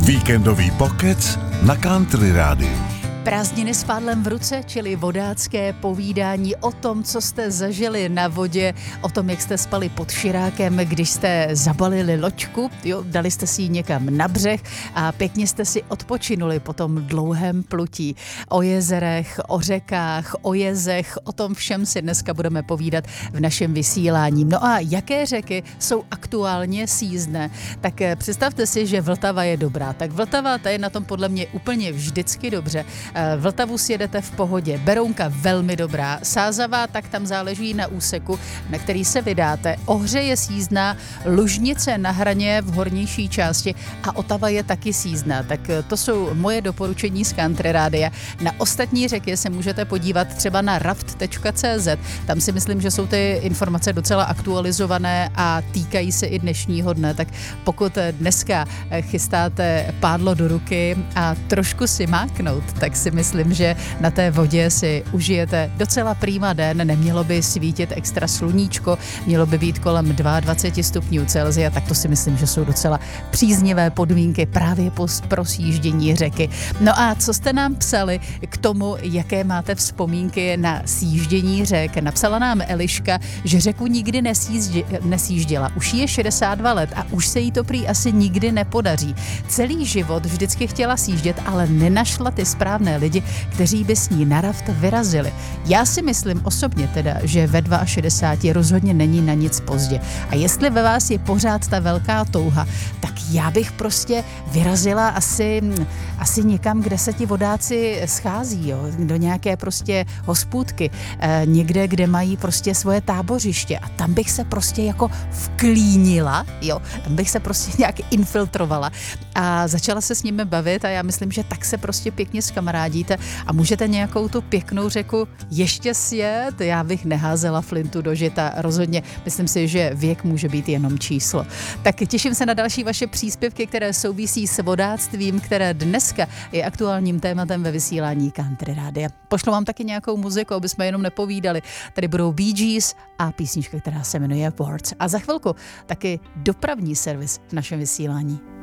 Víkendový pokec na Country Rádiu. Prázdniny s pádlem v ruce, čili vodácké povídání o tom, co jste zažili na vodě, o tom, jak jste spali pod širákem, když jste zabalili loďku, dali jste si ji někam na břeh a pěkně jste si odpočinuli po tom dlouhém plutí. O jezerech, o řekách, o jezech, o tom všem si dneska budeme povídat v našem vysílání. No a jaké řeky jsou aktuálně sjízdné? Tak představte si, že Vltava je dobrá. Tak Vltava, ta je na tom podle mě úplně vždycky dobře. Vltavu sjedete v pohodě, Berounka velmi dobrá, Sázavá, tak tam záleží na úseku, na který se vydáte. Ohře je sjízdná, Lužnice na hraně v hornější části a Otava je taky sjízdná. Tak to jsou moje doporučení z Country Rádia. Na ostatní řeky se můžete podívat třeba na raft.cz. Tam si myslím, že jsou ty informace docela aktualizované a týkají se i dnešního dne. Tak pokud dneska chystáte pádlo do ruky a trošku si máknout, tak si myslím, že na té vodě si užijete docela prýma den, nemělo by svítit extra sluníčko, mělo by být kolem 22 stupňů Celsia, tak to si myslím, že jsou docela příznivé podmínky právě pro sjíždění řeky. No a co jste nám psali k tomu, jaké máte vzpomínky na sjíždění řek? Napsala nám Eliška, že řeku nikdy nesjížděla. Už je 62 let a už se jí to prý asi nikdy nepodaří. Celý život vždycky chtěla sjíždět, ale nenašla ty správné lidi, kteří by s ní na raft vyrazili. Já si myslím osobně teda, že ve 62 rozhodně není na nic pozdě. A jestli ve vás je pořád ta velká touha, tak já bych prostě vyrazila asi někam, kde se ti vodáci schází, jo? Do nějaké prostě hospůdky, někde, kde mají prostě svoje tábořiště a tam bych se prostě jako vklínila, jo? Tam bych se prostě nějak infiltrovala a začala se s nimi bavit a já myslím, že tak se prostě pěkně skamarádíte a můžete nějakou tu pěknou řeku ještě sjet. Já bych neházela flintu do žita, rozhodně myslím si, že věk může být jenom číslo. Tak těším se na další vaše příspěvky, které souvisí s vodáctvím, které dneska je aktuálním tématem ve vysílání Country Rádia. Pošlu vám taky nějakou muziku, aby jsme jenom nepovídali. Tady budou Bee Gees a písnička, která se jmenuje Words. A za chvilku taky dopravní servis v našem vysílání.